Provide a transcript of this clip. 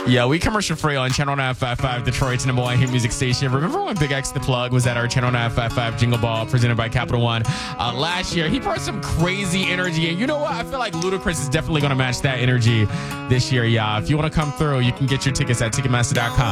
Yeah, we commercial free on Channel 955, Detroit's number one hit music station. Remember when Big X The Plug was at our Channel 955 Jingle Ball presented by Capital One last year? He brought some crazy energy. And you know what? I feel like Ludacris is definitely going to match that energy this year, y'all. If you want to come through, you can get your tickets at Ticketmaster.com.